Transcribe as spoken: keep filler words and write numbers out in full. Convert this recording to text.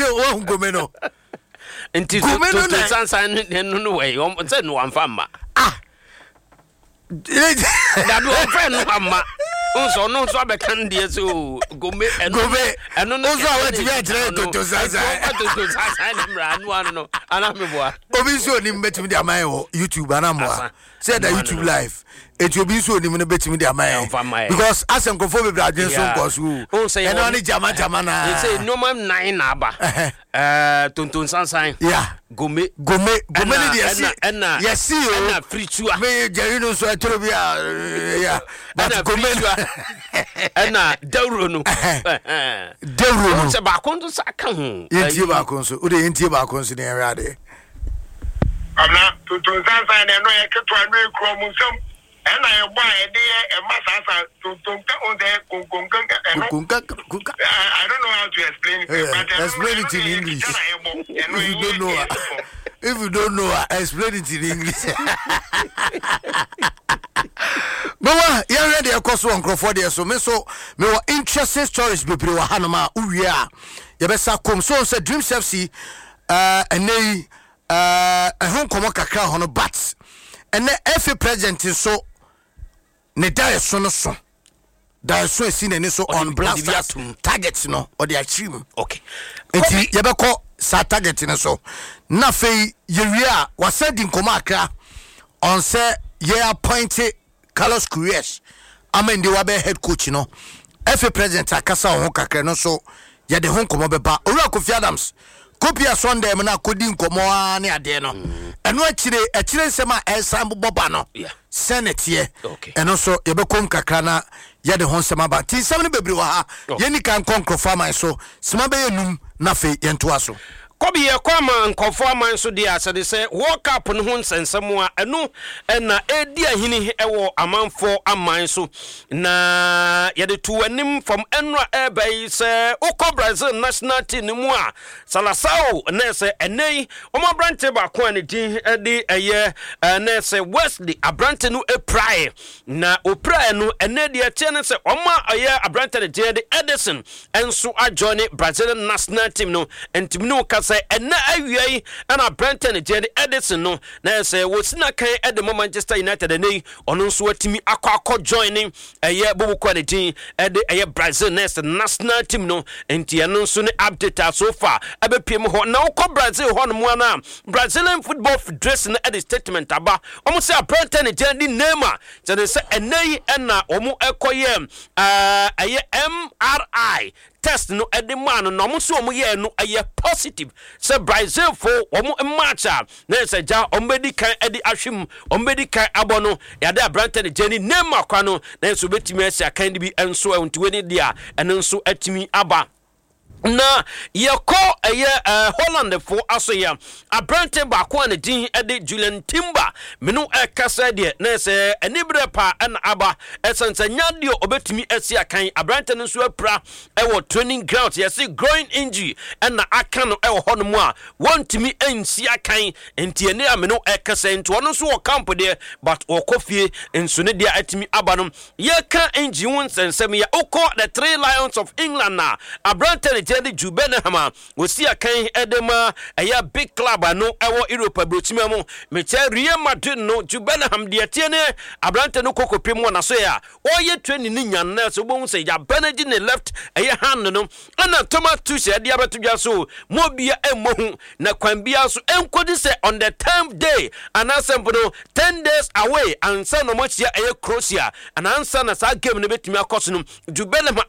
wo gome no enti to sansan no no way o say no amfa ma ah da do friend no amma unso no so be kan die so gome eno eno no so wa ti be tire to to sansan to to sansan ni mra no anu no ana me boa obi so ni betimi di amaye wo YouTube ana moa say that YouTube live it will be so ni me betimi di amaye because asen kofo be bradwen so nkoso eno ni jama jama na you say no man nine na aba eh tonton sansan yeah gome gome gome ni dey see na yes see o na fritua me jerry no so etoro bi yeah but gome na dawro no dawro no se ba kon to saka ho yentie ba kon so o de yentie ba kon so ne enrade amna tonton sansan no e keto anu ekro mu nsam ena e gba e de e masasa tonton ka on de konkonkan eno konkonkan I don't know how to explain it yeah, but explain it in English if you don't know if you don't know explain it in English Mama ya ready akoso onkrofo de so me so me wo interesting stories bebre wa hanoma uwie a ye be sa kom so say Dreams F C uh enei uh ehon komo kakra hono but ene F A president so ne die so no so die so esi ne so on blasters targets no or the achieve okay enti ye be ko sa target ne so na fei ye wie a wasadi nkomo akra on say ye appointed Carlos Queiroz amende wa be head coach no F A president akasa ho kakra no so ye de ho nkomo be ba Owura Kofi Adams Kopia Sunday me na kodi nkomo a ne ade no eno akire akire nsema ensan boba no senate ye eno so ye be kom kakra na ye de ho nsema ba ti nsema ne bebre wa ha ye ni kan konkrofa man so sema be yenum na fe ye ntoa so Kobi ye kwama nkofo aman so dia asede se World Cup no ho nsensemo a eno na edi ahini ewo amanfo aman so na ye de tu anim from enra ebe se ukọ Brazil national team mu a Salasao na se enei omo brante ba ko ani din edi eye na se Wesley abrante no eprai na oprai no ene de tie ne se omo aye abrante de din Edison enso a join Brazilian national team no entim no say and awiai and Brenton Jenny Edison no na say wosina kan at the Manchester United and they on so atimi akọ joining a year bobu quality at the Brazil next national team no enti anu so ne update so far abepiem ho na ukọ Brazil ho no na Brazilian Football Federation at the statement aba omo say Brenton Jenny Neymar so they say enei na omo ekoye uh aye M R I test no edemano no mo so omo ye no aye positive say Brazil for omo match na say ja ombedi kan edi ahwem ombedi kan abono ya da Brandon Jenny Neymar kwa no na so betimi asia kan di bi enso entuwe ni dia eno nso atimi aba na yeko eye uh, Holland for aso ya abrante ba ko na din ede Julian Timber menu e kasa de na se enibre pa na aba esense nyadio obetumi asia kan abrante no so apra e wo training ground yes growing injury na aka no e wo hono mu a wontumi ansia kan enti ene amenu e kasa enti ono so wo camp de but okofie enso ne dia atimi aba no ye kan injury won sensem ya okọ the Three Lions of England na abrante Jadi Jubenham wosi akan edema eya big club ano ewo Europe brochima mu meche Real Madrid no Jubenham de tie ne abrante no kokopem na so ya oye training ni nyan na so bo se ya Benedict ne left eya hand no na Thomas Tuchel de abetudwa so mo bia emohu na kwan bia so enkodi se on the tenth day anasempo no ten days away ansa no mo chia eya Croatia anansa na sa game no betimi akoso no Jubenham